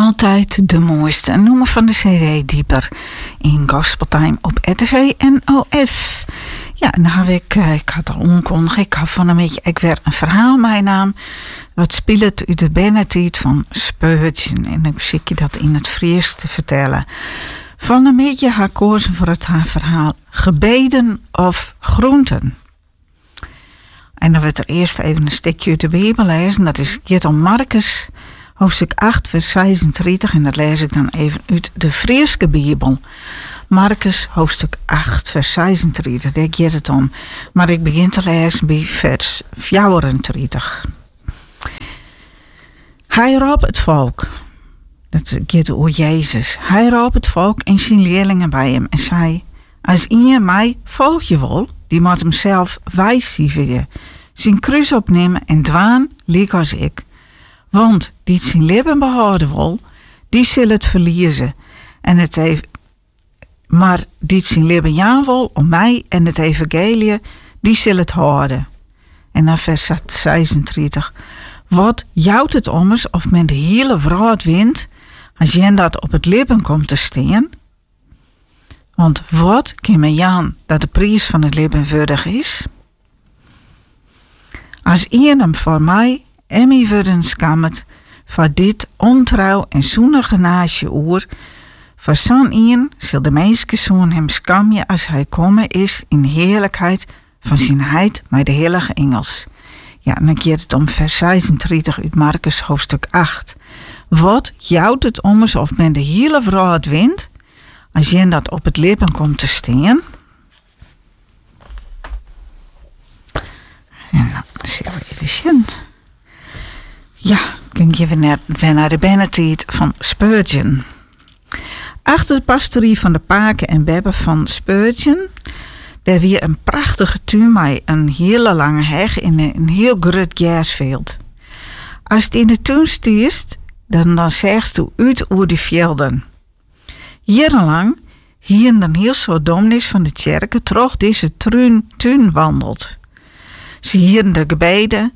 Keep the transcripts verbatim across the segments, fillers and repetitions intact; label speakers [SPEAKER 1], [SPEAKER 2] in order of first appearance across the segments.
[SPEAKER 1] altijd de mooiste nummer van de C D Dieper in Gospeltime op R T V en O F. Ja, en dan heb ik, ik had al onkondig, ik had van een beetje, ik werd een verhaal mijn naam. Wat speelt het uit de Benedict van Spurgeon? En ik zie je dat in het Fries te vertellen. Van een beetje haar kozen voor het haar verhaal gebeden of groenten. En dan wordt er eerst even een stukje uit de Bijbel lezen. Dat is Giet om Marcus, hoofdstuk acht, vers zesendertig. En dat lees ik dan even uit de Frieske Bijbel. Marcus, hoofdstuk acht, vers zesendertig. Daar gaat het om. Maar ik begin te lezen bij vers vierendertig. Hij roept het volk. Dat gaat over Jezus. Hij roept het volk en zijn leerlingen bij hem. En zei, als je mij volg je wil, die moet hem zelf wijs zien. Zijn kruis opnemen en dwaan, liek als ik. Want die zijn leven behouden wil, die zal het verliezen. En het heeft, maar die zijn leven jaan wil om mij en het evangelie, die zal het houden. En dan vers zesendertig. Wat jouwt het ommers of men de hele wraad wint, als je dat op het lippen komt te staan? Want wat kan men jaan dat de prijs van het leven waardig is? Als iemand hem voor mij en mij worden skammet, voor dit ontrouw en zoenige naasje oer, voor zo'n een zal de mensenzoon hem skammen als hij komen is in heerlijkheid van zijn heid met de heilige engels. Ja, en dan gaat het om vers zesendertig uit Marcus hoofdstuk acht. Wat jouwt het ommers of men de hele wraad wint, als je dat op het lippen komt te staan? En dan zullen we even zien. Ja, dan gaan we naar, weer naar de Benedict van Spurgeon. Achter de pastorie van de Paken en Bebben van Spurgeon, daar weer een prachtige tuin met een hele lange heg in een, een heel groot grasveld. Als het in de tuin stiert, dan, dan zegst je uit over de velden. Jarenlang hier dan heel zo dominees van de kerken terug deze tuin, tuin wandelt. Ze hielden de gebeden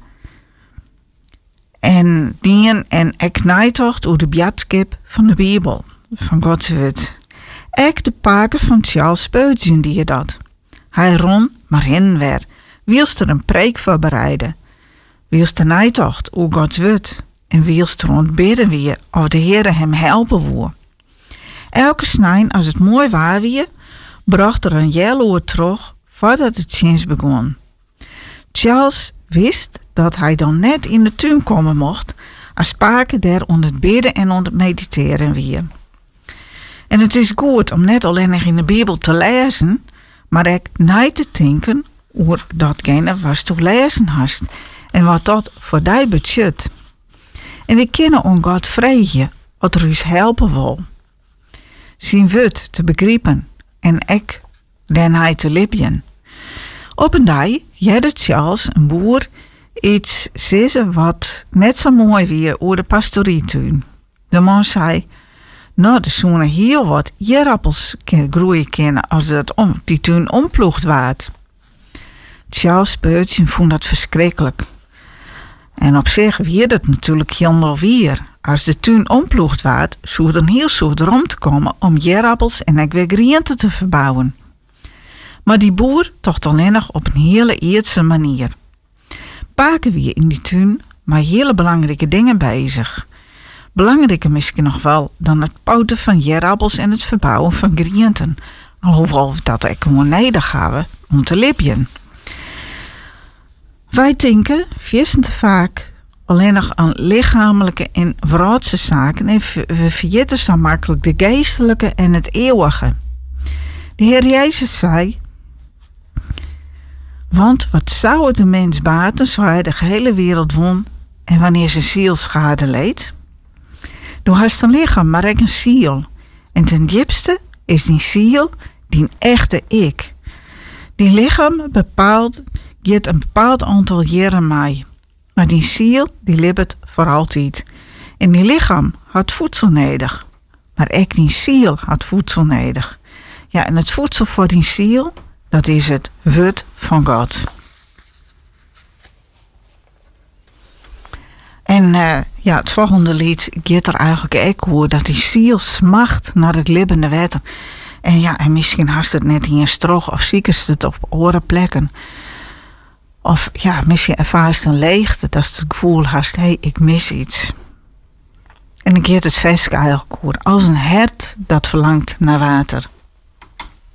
[SPEAKER 1] en dien en ek nijtocht over de bjadskip van de Bijbel, van Gods woord. Ek de Paken van Charles Spurgeon die dat. Hij ron, maar hin weer, wielst er een preek voorbereiden. Wielst de nijtocht over Gods woord en wielst er ontbidden weer of de Heere hem helpen wil. Elke snijn, als het mooi waar weer, bracht er een jelloer terug voordat het dienst begon. Charles wist dat hij dan net in de tuin komen mocht, als Paken daar onder het bidden en onder het mediteren weer. En het is goed om net alleen nog in de Bijbel te lezen, maar ook na te denken over datgene wat je lezen hast en wat dat voor jou betekent. En we kunnen om God vragen wat er ons helpen wil. Zijn woord te begrijpen en ik den hij te lippen. Op een dag jette Charles, een boer, iets zeggen wat net zo mooi weer over de pastorietuin. De man zei, nou, er zouden heel wat hierappels groeien kunnen als dat om, die tuin omploegd waard. Charles Spurgeon vond dat verschrikkelijk. En op zich weer dat natuurlijk helemaal weer. Als de tuin omploegd waard, zou er een heel soort ruimte komen om hierappels en ook weer groenten te verbouwen. Maar die boer tocht alleen nog op een hele eerste manier. Paken weer in die tuin, maar hele belangrijke dingen bezig. Belangrijker misschien nog wel dan het pouten van hierappels en het verbouwen van groenten. Alhoewel we dat ook gewoon nodig hebben om te lippen. Wij denken vissen te vaak alleen nog aan lichamelijke en wraadse zaken en we vergeten zo makkelijk de geestelijke en het eeuwige. De Heer Jezus zei, want wat zou het een mens baten, zo hij de gehele wereld won en wanneer zijn ziel schade leed? Du hast een lichaam, maar ook een ziel. En ten diepste is die ziel die echte ik. Die lichaam bepaalt, geeft een bepaald aantal jaren mee. Maar die ziel, die leeft voor altijd. En die lichaam had voedsel nodig. Maar ook die ziel had voedsel nodig. Ja, en het voedsel voor die ziel, dat is het woord van God. En uh, ja, het volgende lied gaat er eigenlijk ook over dat die ziel smacht naar het libbende water. En ja, en misschien hast het net in je stroog of ziekest het op andere plekken. Of ja, misschien ervaarst een leegte, dat je het gevoel hast, hé, hey, ik mis iets. En dan gaat het vers eigenlijk over, als een hert dat verlangt naar water.